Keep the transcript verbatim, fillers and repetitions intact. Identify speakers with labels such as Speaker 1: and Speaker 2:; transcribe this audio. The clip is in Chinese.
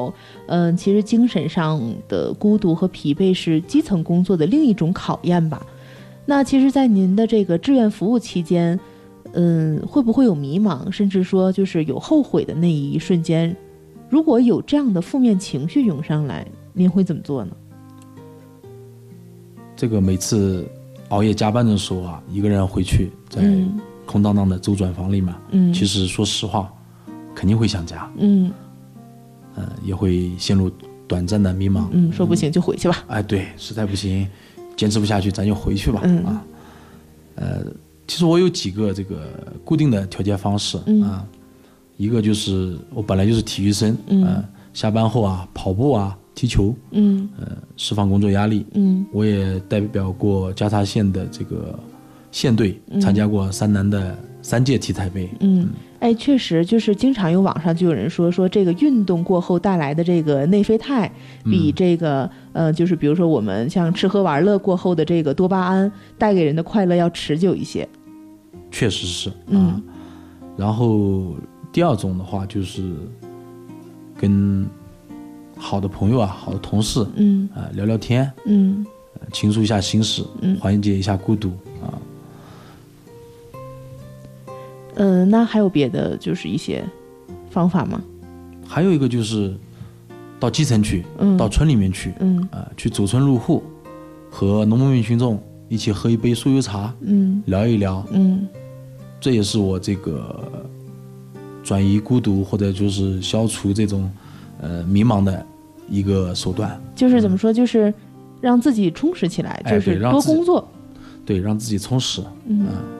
Speaker 1: 候，嗯、呃，其实精神上的孤独和疲惫是基层工作的另一种考验吧。那其实在您的这个志愿服务期间，嗯，会不会有迷茫，甚至说就是有后悔的那一瞬间？如果有这样的负面情绪涌上来，您会怎么做呢？
Speaker 2: 这个每次熬夜加班的时候啊，一个人回去在空荡荡的周转房里面，嗯，其实说实话肯定会想家，嗯，呃，也会陷入短暂的迷茫，
Speaker 1: 嗯，说不行就回去吧，
Speaker 2: 嗯，哎，对，实在不行坚持不下去咱就回去吧，嗯，啊，呃，其实我有几个这个固定的调节方式，嗯，啊，一个就是我本来就是体育生，嗯，呃，下班后啊跑步啊踢球，嗯，呃，释放工作压力，嗯，我也代表过嘉茶县的这个县队，嗯，参加过山南的三届体彩杯，
Speaker 1: 嗯，嗯哎，确实就是经常有网上就有人说说这个运动过后带来的这个内啡肽比这个、嗯、呃，就是比如说我们像吃喝玩乐过后的这个多巴胺带给人的快乐要持久一些。
Speaker 2: 确实是，嗯，啊，然后第二种的话就是跟好的朋友啊，好的同事，嗯，啊，聊聊天，嗯，呃，倾诉一下心事，嗯，缓解一下孤独啊。
Speaker 1: 嗯、呃，那还有别的就是一些方法吗？
Speaker 2: 还有一个就是到基层去，嗯，到村里面去，嗯，啊，呃，去走村入户，和农民群众一起喝一杯酥油茶，嗯，聊一聊，嗯，这也是我这个转移孤独或者就是消除这种呃迷茫的一个手段。
Speaker 1: 就是怎么说，嗯，就是让自己充实起来，就是多工作，
Speaker 2: 对，让自己充实，嗯。啊